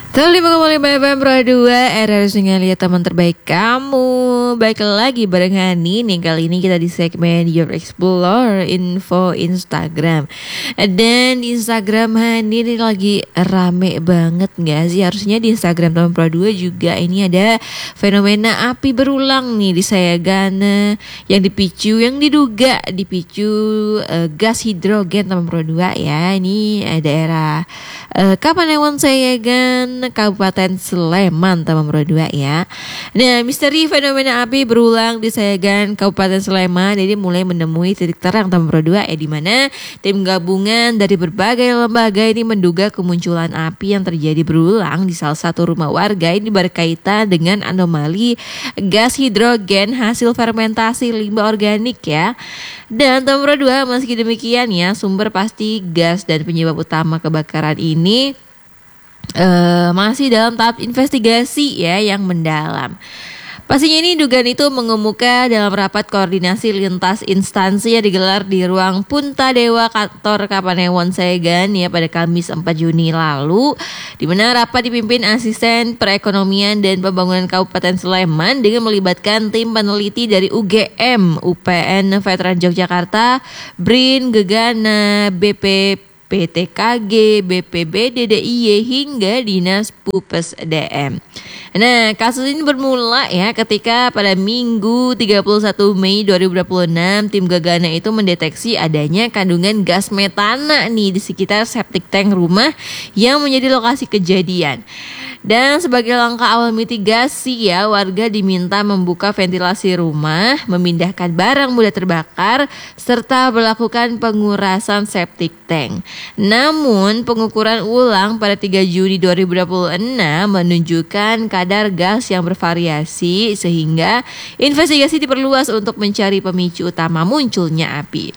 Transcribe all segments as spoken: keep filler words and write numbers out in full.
Terima kembali B F M Pro dua R R S dengan lihat teman terbaik kamu. Baik lagi bareng Hani nih. Kali ini kita di segmen Your Explore Info Instagram. Dan di Instagram Hani ini lagi rame banget gak sih? Harusnya di Instagram teman Pro dua juga ini ada fenomena api berulang nih di Sayagan, yang dipicu, yang diduga dipicu uh, gas hidrogen teman Pro dua ya. Ini uh, daerah uh, Kapanewon Sayagan, Kabupaten Sleman teman Pro dua ya. Nah, misteri fenomena api berulang di Sayagan, Kabupaten Sleman ini mulai menemui titik terang teman Pro dua ya, di mana tim gabungan dari berbagai lembaga ini menduga kemunculan api yang terjadi berulang di salah satu rumah warga ini berkaitan dengan anomali gas hidrogen hasil fermentasi limbah organik ya. Dan teman Pro dua, meski demikian ya, sumber pasti gas dan penyebab utama kebakaran ini Uh, masih dalam tahap investigasi ya yang mendalam. Pastinya ini dugaan itu mengemuka dalam rapat koordinasi lintas instansi yang digelar di ruang Punta Dewa Kantor Kapanewon Sayagan ya pada Kamis empat Juni lalu, di mana rapat dipimpin Asisten Perekonomian dan Pembangunan Kabupaten Sleman dengan melibatkan tim peneliti dari U G M, U P N Veteran Yogyakarta, B R I N, Gegana, B P P T K G, B P B D D I Y hingga Dinas Pupes D M. Nah, kasus ini bermula ya ketika pada Minggu tiga puluh satu Mei dua ribu dua puluh enam tim Gegana itu mendeteksi adanya kandungan gas metana nih di sekitar septic tank rumah yang menjadi lokasi kejadian. Dan sebagai langkah awal mitigasi ya, warga diminta membuka ventilasi rumah, memindahkan barang mudah terbakar, serta melakukan pengurasan septic tank. Namun pengukuran ulang pada tiga Juni dua ribu dua puluh enam menunjukkan kadar gas yang bervariasi, sehingga investigasi diperluas untuk mencari pemicu utama munculnya api.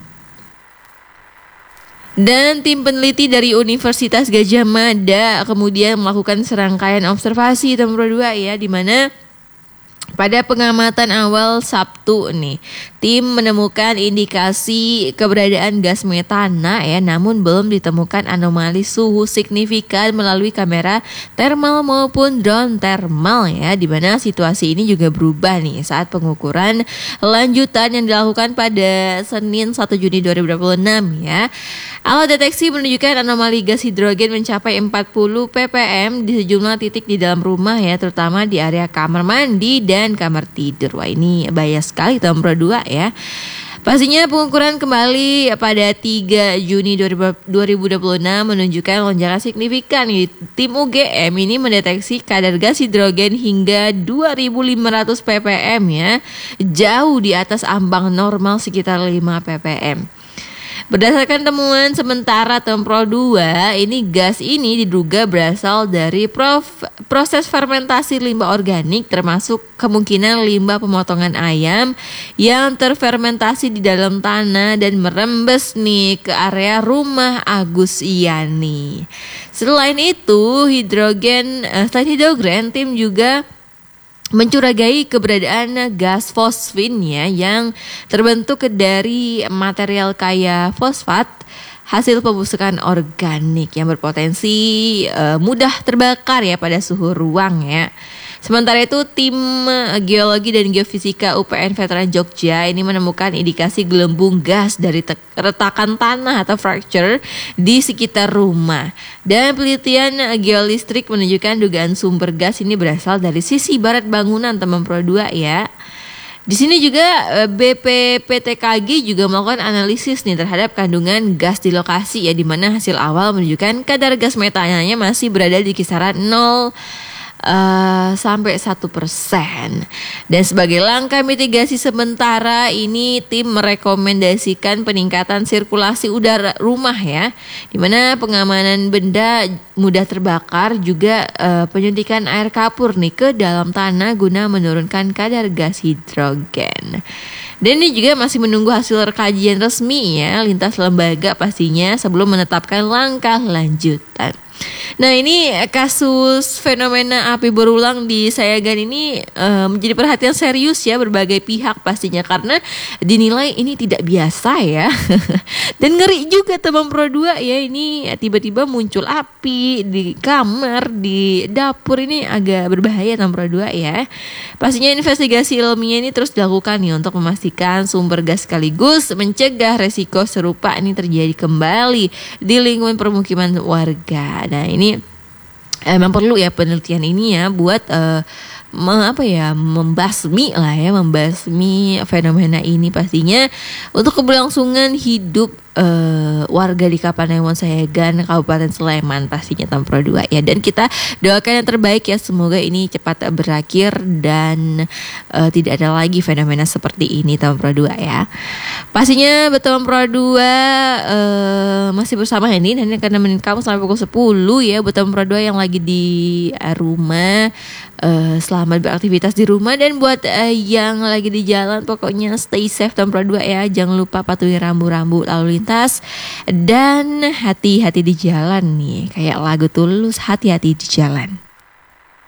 Dan tim peneliti dari Universitas Gadjah Mada kemudian melakukan serangkaian observasi teman Pro dua ya, di mana pada pengamatan awal Sabtu nih, tim menemukan indikasi keberadaan gas metana ya, namun belum ditemukan anomali suhu signifikan melalui kamera thermal maupun drone thermal ya, di mana situasi ini juga berubah nih saat pengukuran lanjutan yang dilakukan pada Senin satu Juni dua ribu dua puluh enam ya. Alat deteksi menunjukkan anomali gas hidrogen mencapai empat puluh ppm di sejumlah titik di dalam rumah ya, terutama di area kamar mandi dan kamar tidur. Wah, ini bahaya sekali teman Pro dua ya. Pastinya pengukuran kembali pada tiga Juni dua ribu dua puluh enam menunjukkan lonjakan signifikan. Tim U G M ini mendeteksi kadar gas hidrogen hingga dua ribu lima ratus ppm ya, jauh di atas ambang normal sekitar lima ppm. Berdasarkan temuan sementara Tem Pro dua, ini gas ini diduga berasal dari prof, proses fermentasi limbah organik, termasuk kemungkinan limbah pemotongan ayam yang terfermentasi di dalam tanah dan merembes nih ke area rumah Agus Yani. Selain itu, hidrogen, eh, selain hidrogen, tim juga mencurigai keberadaan gas fosfin ya, yang terbentuk dari material kaya fosfat hasil pembusukan organik yang berpotensi uh, mudah terbakar ya pada suhu ruang ya. Sementara itu tim geologi dan geofisika U P N Veteran Jogja ini menemukan indikasi gelembung gas dari te- retakan tanah atau fracture di sekitar rumah. Dan penelitian geolistrik menunjukkan dugaan sumber gas ini berasal dari sisi barat bangunan teman Pro dua ya. Di sini juga B P P T K G juga melakukan analisis nih terhadap kandungan gas di lokasi ya, di mana hasil awal menunjukkan kadar gas metananya masih berada di kisaran nol Uh, sampai satu persen. Dan sebagai langkah mitigasi sementara ini, tim merekomendasikan peningkatan sirkulasi udara rumah ya, dimana pengamanan benda mudah terbakar, juga uh, penyuntikan air kapur nih ke dalam tanah guna menurunkan kadar gas hidrogen. Dan ini juga masih menunggu hasil kajian resmi ya lintas lembaga pastinya sebelum menetapkan langkah lanjutan. Nah ini kasus fenomena api berulang di Sayagan ini uh, menjadi perhatian serius ya berbagai pihak pastinya karena dinilai ini tidak biasa ya. Dan ngeri juga teman Pro dua ya, ini tiba-tiba muncul api di kamar, di dapur, ini agak berbahaya teman Pro dua ya. Pastinya investigasi ilmiah ini terus dilakukan nih untuk memastikan sumber gas sekaligus mencegah resiko serupa ini terjadi kembali di lingkungan permukiman warga. Nah ini emang perlu ya penelitian ini ya buat uh, me, apa ya membasmi lah ya membasmi fenomena ini pastinya untuk keberlangsungan hidup uh, warga di Kapanewon Sayagan Kabupaten Sleman pastinya Tam Pro dua ya. Dan kita doakan yang terbaik ya, semoga ini cepat berakhir dan uh, tidak ada lagi fenomena seperti ini Tam Pro dua ya. Pastinya betul Pro dua uh, masih bersama Henny dan akan nemenin kamu sampai pukul sepuluh ya buat Tam Pro dua yang lagi di uh, rumah. Uh, selamat beraktivitas di rumah, dan buat uh, yang lagi di jalan pokoknya stay safe Tam Pro dua ya. Jangan lupa patuhi rambu-rambu lalu lintas dan hati-hati di jalan nih, kayak lagu Tulus, hati-hati di jalan.